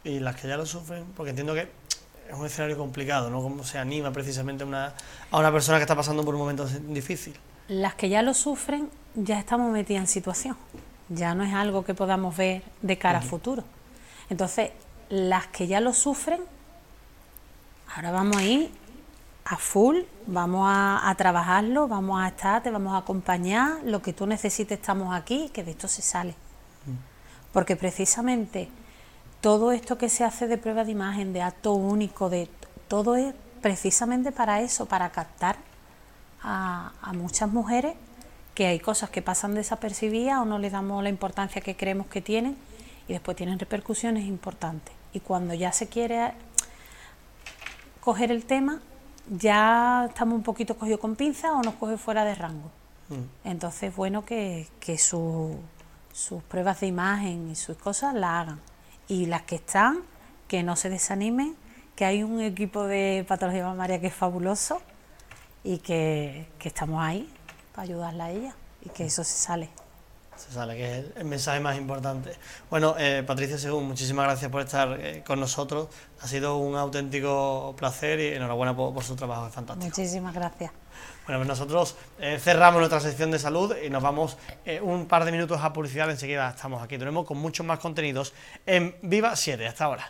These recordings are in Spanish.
y las que ya lo sufren, porque entiendo que es un escenario complicado, ¿no? ¿Cómo se anima precisamente a una persona que está pasando por un momento difícil? Las que ya lo sufren, ya estamos metidas en situación, ya no es algo que podamos ver de cara a futuro. Entonces, las que ya lo sufren, ahora vamos a ir a full, vamos a trabajarlo, vamos a estar, te vamos a acompañar, lo que tú necesites estamos aquí, que de esto se sale. Porque precisamente todo esto que se hace de prueba de imagen, de acto único, de todo es precisamente para eso, para captar a muchas mujeres, que hay cosas que pasan desapercibidas o no les damos la importancia que creemos que tienen y después tienen repercusiones importantes. Y cuando ya se quiere coger el tema, ya estamos un poquito cogidos con pinzas o nos coge fuera de rango. Entonces es bueno que sus pruebas de imagen y sus cosas las hagan. Y las que están, que no se desanimen, que hay un equipo de patología mamaria que es fabuloso y que estamos ahí para ayudarla a ella y que eso se sale. Se sale, que es el mensaje más importante. Bueno, Patricia Según, muchísimas gracias por estar con nosotros. Ha sido un auténtico placer y enhorabuena por su trabajo, es fantástico. Muchísimas gracias. Bueno, pues nosotros cerramos nuestra sección de salud y nos vamos un par de minutos a publicidad. Enseguida estamos aquí. Tenemos con muchos más contenidos en Viva 7. Hasta ahora.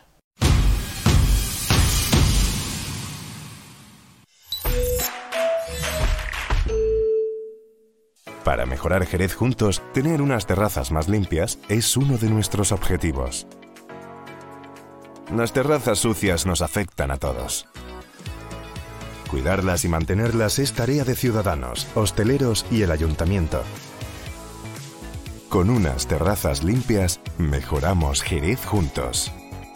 Para mejorar Jerez juntos, tener unas terrazas más limpias es uno de nuestros objetivos. Las terrazas sucias nos afectan a todos. Cuidarlas y mantenerlas es tarea de ciudadanos, hosteleros y el ayuntamiento. Con unas terrazas limpias, mejoramos Jerez juntos.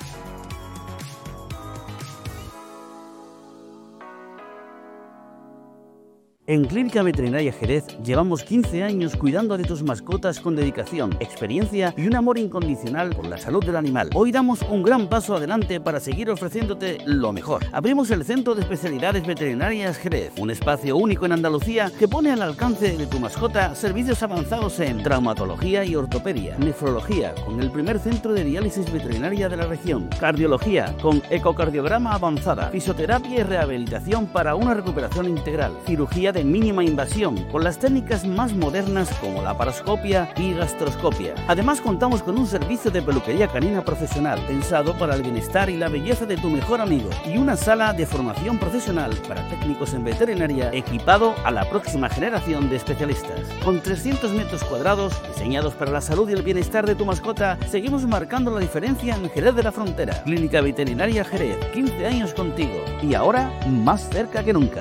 En Clínica Veterinaria Jerez llevamos 15 años cuidando de tus mascotas con dedicación, experiencia y un amor incondicional por la salud del animal. Hoy damos un gran paso adelante para seguir ofreciéndote lo mejor. Abrimos el Centro de Especialidades Veterinarias Jerez, un espacio único en Andalucía que pone al alcance de tu mascota servicios avanzados en traumatología y ortopedia, nefrología con el primer centro de diálisis veterinaria de la región, cardiología con ecocardiograma avanzada, fisioterapia y rehabilitación para una recuperación integral, cirugía de mínima invasión con las técnicas más modernas como la paroscopia y gastroscopia. Además contamos con un servicio de peluquería canina profesional pensado para el bienestar y la belleza de tu mejor amigo y una sala de formación profesional para técnicos en veterinaria equipado a la próxima generación de especialistas. Con 300 metros cuadrados diseñados para la salud y el bienestar de tu mascota, seguimos marcando la diferencia en Jerez de la Frontera. Clínica Veterinaria Jerez, 15 años contigo y ahora más cerca que nunca.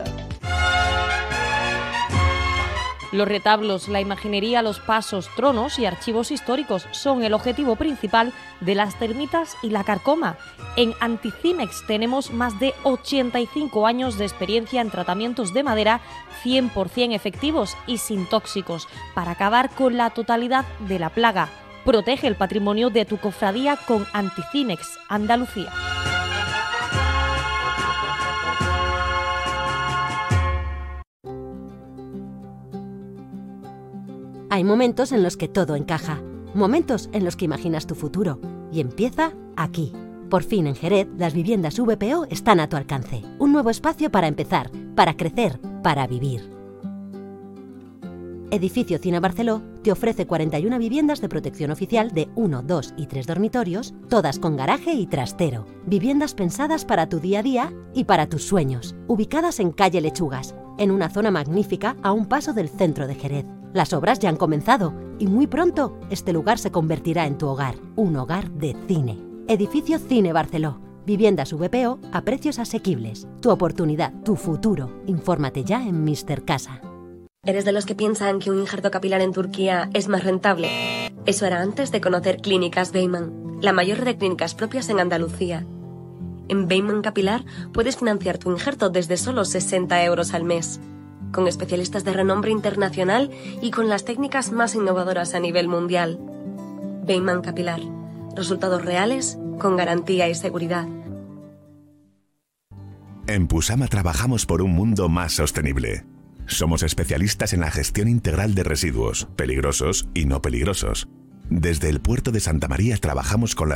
Los retablos, la imaginería, los pasos, tronos y archivos históricos son el objetivo principal de las termitas y la carcoma. En Anticimex tenemos más de 85 años de experiencia en tratamientos de madera 100% efectivos y sin tóxicos para acabar con la totalidad de la plaga. Protege el patrimonio de tu cofradía con Anticimex, Andalucía. Hay momentos en los que todo encaja, momentos en los que imaginas tu futuro, y empieza aquí. Por fin en Jerez, las viviendas VPO están a tu alcance. Un nuevo espacio para empezar, para crecer, para vivir. Edificio Cine Barceló te ofrece 41 viviendas de protección oficial de 1, 2 y 3 dormitorios, todas con garaje y trastero. Viviendas pensadas para tu día a día y para tus sueños. Ubicadas en calle Lechugas, en una zona magnífica a un paso del centro de Jerez. Las obras ya han comenzado y muy pronto este lugar se convertirá en tu hogar, un hogar de cine. Edificio Cine Barceló. Viviendas VPO a precios asequibles. Tu oportunidad, tu futuro. Infórmate ya en Mr. Casa. ¿Eres de los que piensan que un injerto capilar en Turquía es más rentable? Eso era antes de conocer Clínicas Beyman, la mayor red de clínicas propias en Andalucía. En Beyman Capilar puedes financiar tu injerto desde solo 60 euros al mes. Con especialistas de renombre internacional y con las técnicas más innovadoras a nivel mundial. Beyman Capilar. Resultados reales, con garantía y seguridad. En Pusama trabajamos por un mundo más sostenible. Somos especialistas en la gestión integral de residuos, peligrosos y no peligrosos. Desde el puerto de Santa María trabajamos con las